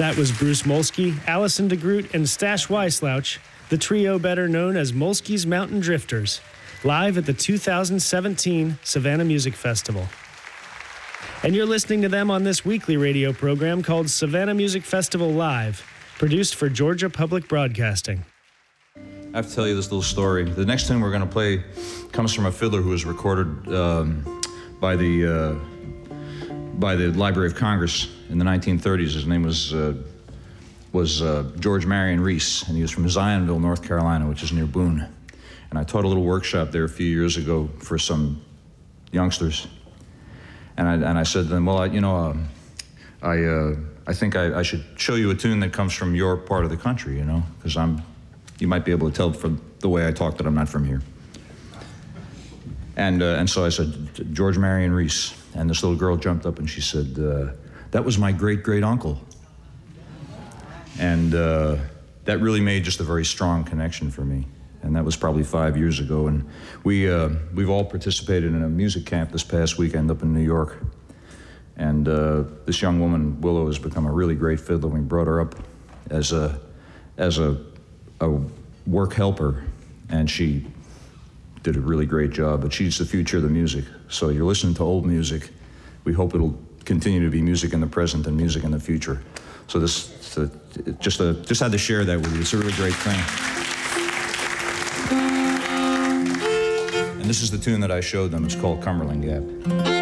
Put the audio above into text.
That was Bruce Molsky, Allison DeGroot, and Stash Weisslouch, the trio better known as Molsky's Mountain Drifters, live at the 2017 Savannah Music Festival. And you're listening to them on this weekly radio program called Savannah Music Festival Live, produced for Georgia Public Broadcasting. I have to tell you this little story. The next tune we're going to play comes from a fiddler who was recorded by the Library of Congress in the 1930s. His name was George Marion Reese, and he was from Zionville, North Carolina, which is near Boone. And I taught a little workshop there a few years ago for some youngsters. And I said to them, well, I think I should show you a tune that comes from your part of the country, you know, because you might be able to tell from the way I talk that I'm not from here. And so I said, George Marion Reese. And this little girl jumped up and she said, that was my great-great-uncle. And that really made just a very strong connection for me. And that was probably 5 years ago. And we've all participated in a music camp this past weekend up in New York. And this young woman, Willow, has become a really great fiddler. We brought her up as a work helper, and she did a really great job. But she's the future of the music. So you're listening to old music. We hope it'll continue to be music in the present and music in the future. So just had to share that with you. It's a really great thing. And this is the tune that I showed them. It's called Cumberland Gap.